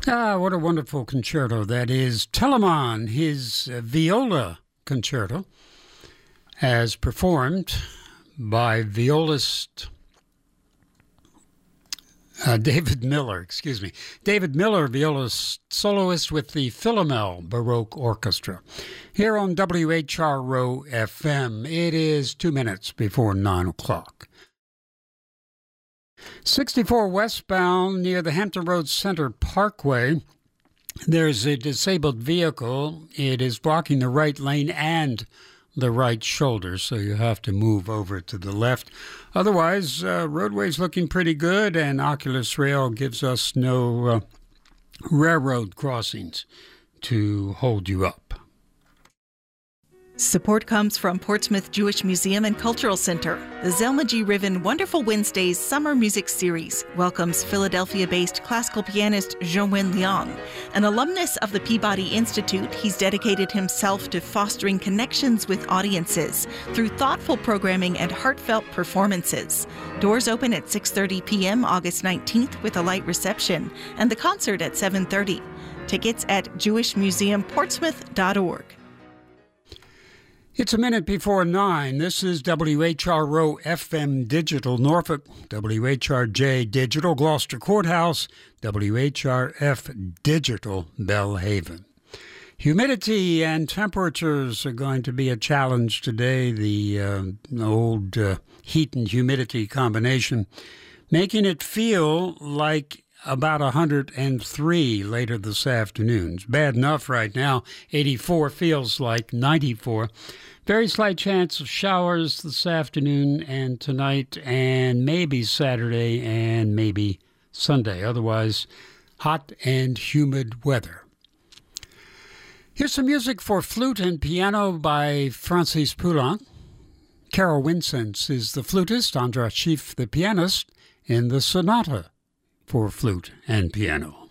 Ah, what a wonderful concerto that is. Telemann, his viola concerto, as performed by violist David Miller, David Miller, viola soloist with the Philomel Baroque Orchestra. Here on WHRO FM, it is 2 minutes before 9 o'clock. 64 westbound near the Hampton Roads Center Parkway, there's a disabled vehicle. It is blocking the right lane and the right shoulder, so you have to move over to the left. Otherwise, roadway's looking pretty good, and Oculus Rail gives us no railroad crossings to hold you up. Support comes from Portsmouth Jewish Museum and Cultural Center. The Zelma G. Riven Wonderful Wednesdays Summer Music Series welcomes Philadelphia-based classical pianist Jean-Wen Liang. An alumnus of the Peabody Institute, he's dedicated himself to fostering connections with audiences through thoughtful programming and heartfelt performances. Doors open at 6:30 p.m. August 19th with a light reception, and the concert at 7:30. Tickets at jewishmuseumportsmouth.org. It's a minute before 9. This is WHRO FM Digital Norfolk, WHRJ Digital Gloucester Courthouse, WHRF Digital Bellhaven. Humidity and temperatures are going to be a challenge today. The old heat and humidity combination, making it feel like about 103 later this afternoon. It's bad enough right now. 84 feels like 94. Very slight chance of showers this afternoon and tonight, and maybe Saturday and maybe Sunday. Otherwise, hot and humid weather. Here's some music for flute and piano by Francis Poulenc. Carol Wincenz is the flutist, Andras Schiff the pianist, in the sonata for flute and piano.